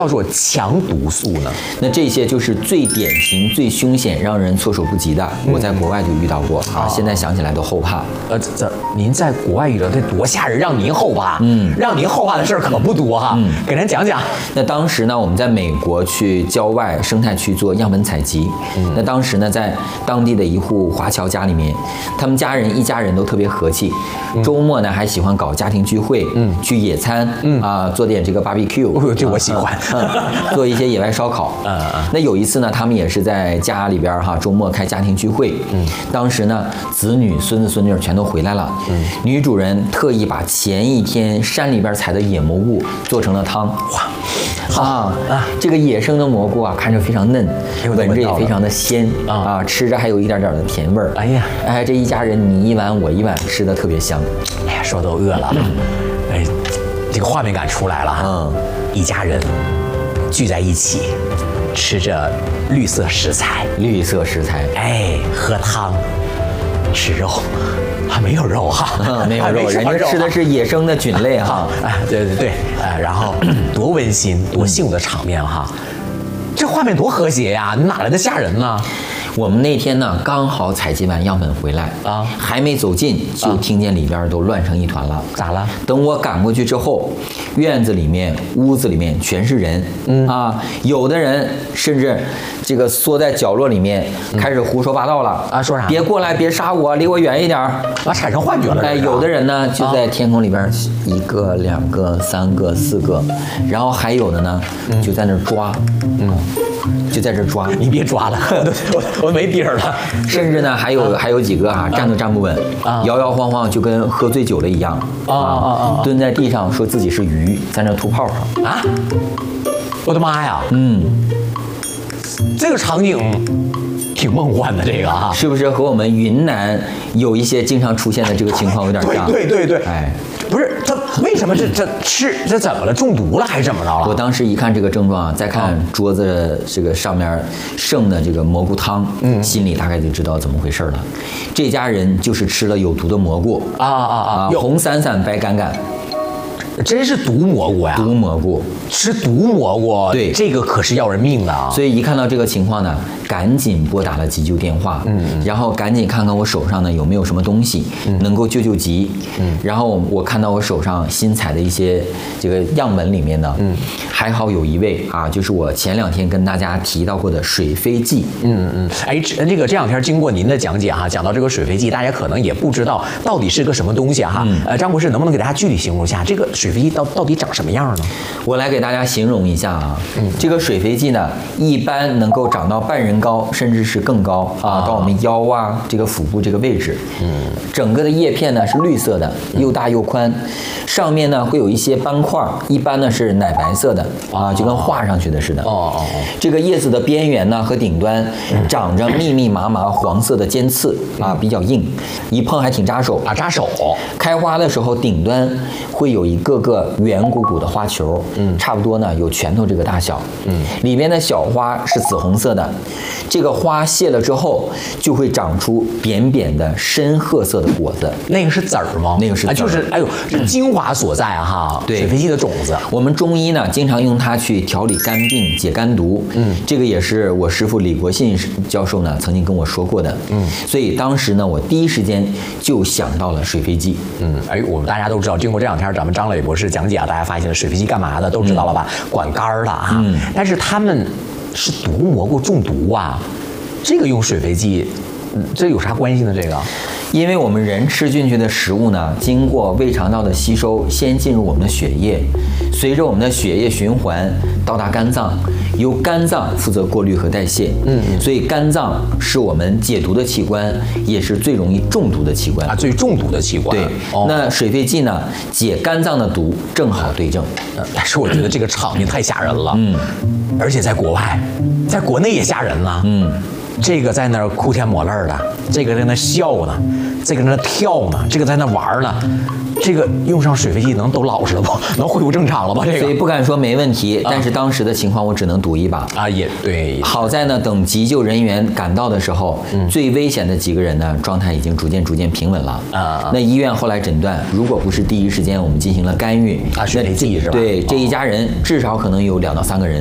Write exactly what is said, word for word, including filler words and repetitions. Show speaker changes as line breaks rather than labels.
叫做强毒素呢？
那这些就是最典型、最凶险、让人措手不及的。我在国外就遇到过啊，现在想起来都后怕。
呃，这您在国外遇到这多吓人，让您后怕。嗯，让您后怕的事儿可不多哈。嗯，给咱讲讲。
那当时呢，我们在美国去郊外生态区做样本采集。嗯，那当时呢，在当地的一户华侨家里面，他们家人一家人都特别和气，周末呢还喜欢搞家庭聚会，嗯，去野餐，嗯啊，做点这个 barbecue，
哦，这我喜欢。
做一些野外烧烤，嗯嗯，那有一次呢，他们也是在家里边哈，周末开家庭聚会，嗯，当时呢，子女、孙子、孙女全都回来了，嗯，女主人特意把前一天山里边采的野蘑菇做成了汤，哇，啊啊，这个野生的蘑菇啊，看着非常嫩，闻着也非常的鲜啊，吃着还有一点点的甜味儿，哎呀，哎，这一家人你一碗我一碗，吃的特别香，
哎呀，说都饿了，哎，这个画面感出来了哈，嗯，一家人聚在一起，吃着绿色食材，
绿色食材，
哎，喝汤，吃肉，还没有肉哈，
嗯、没有肉，人家吃的是野生的菌类哈，
哎，对对对，哎，然后多温馨，多幸福的场面哈，这画面多和谐呀，你哪来的吓人呢？
我们那天呢，刚好采集完样本回来啊，还没走近，就听见里边都乱成一团了。
咋了？
等我赶过去之后，院子里面、屋子里面全是人，嗯啊，有的人甚至这个缩在角落里面，开始胡说八道了
啊，说啥？
别过来，别杀我，离我远一点啊，
产生幻觉了。
哎，有的人呢就在天空里边，一个、两个、三个、四个，然后还有的呢就在那抓，嗯。就在这抓，
你别抓了，我我没底儿了。
甚至呢，还有、啊、还有几个哈、啊，站都站不稳，啊、摇摇晃晃，就跟喝醉酒了一样啊啊啊！蹲在地上，说自己是鱼，在那吐泡泡啊！
我的妈呀！
嗯，
这个场景挺梦幻的，这个啊，
是不是和我们云南有一些经常出现的这个情况有点像？
对对对对，
哎。
不是他为什么这这吃这怎么了？中毒了还是怎么着了？
我当时一看这个症状啊，再看桌子这个上面剩的这个蘑菇汤，嗯，心里大概就知道怎么回事了。这家人就是吃了有毒的蘑菇
啊啊啊！
红伞伞白杆杆，
真是毒蘑菇呀！
毒蘑菇，
吃毒蘑菇，
对，
这个可是要人命的啊！
所以一看到这个情况呢，赶紧拨打了急救电话，嗯，然后赶紧看看我手上呢有没有什么东西能够救救急，嗯，然后我看到我手上新采的一些这个样本里面呢，嗯，还好有一位啊，就是我前两天跟大家提到过的水飞剂，
嗯嗯，哎，这个这两天经过您的讲解哈，讲到这个水飞剂，大家可能也不知道到底是个什么东西哈，呃，张博士能不能给大家具体形容一下这个水飞剂到到底长什么样呢？
我来给大家形容一下啊，嗯，这个水飞剂呢，一般能够长到半人高，甚至是更高啊，到我们腰啊这个腹部这个位置，嗯，整个的叶片呢是绿色的，又大又宽，上面呢会有一些斑块，一般呢是奶白色的啊，就跟画上去的似的。哦哦哦。这个叶子的边缘呢和顶端长着密密麻麻黄色的尖刺啊，比较硬，一碰还挺扎手
啊，扎手。
开花的时候顶端会有一个个圆鼓鼓的花球，嗯，差不多呢有拳头这个大小，嗯，里边的小花是紫红色的，这个花谢了之后就会长出扁扁的深褐色的果子，
那个是籽儿吗？
那个是籽儿，
啊，就是哎呦，是精华所在啊哈。
对，
水飞剂的种子，
我们中医呢经常用它去调理肝病、解肝毒，嗯，这个也是我师父李国信教授呢曾经跟我说过的，嗯，所以当时呢我第一时间就想到了水飞剂，
嗯，哎，我们大家都知道，经过这两天咱们张磊博士讲解啊，大家发现水飞剂干嘛的都知道了吧？嗯、管肝儿的啊，嗯，但是他们是毒蘑菇中毒啊，这个用水飞剂，这有啥关系呢？这个？
因为我们人吃进去的食物呢，经过胃肠道的吸收，先进入我们的血液，随着我们的血液循环到达肝脏，由肝脏负责过滤和代谢。嗯，所以肝脏是我们解毒的器官，也是最容易中毒的器官
啊，最中毒的器官。
对，哦、那水飞剂呢，解肝脏的毒正好对症。
嗯，但是我觉得这个场面太吓人了。嗯，而且在国外，在国内也吓人了。嗯。 这个在那儿哭天抹泪的，这个在那笑呢，这个在那跳呢，这个在那玩呢。这个用上水飞机能都老实了不？能恢复正常了吧？这个，
所以不敢说没问题，但是当时的情况我只能赌一把
啊，也对。
好在呢，等急救人员赶到的时候，嗯、最危险的几个人呢，状态已经逐渐逐渐平稳了啊。那医院后来诊断，如果不是第一时间我们进行了干预
啊，水飞剂是吧？
对，这一家人至少可能有两到三个人